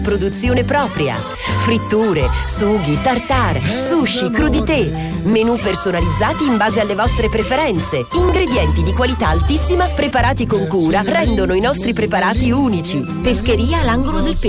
Produzione propria. Fritture, sughi, tartare, sushi, crudité. Menù personalizzati in base alle vostre preferenze. Ingredienti di qualità altissima preparati con cura rendono i nostri preparati unici. Pescheria all'angolo del pesce.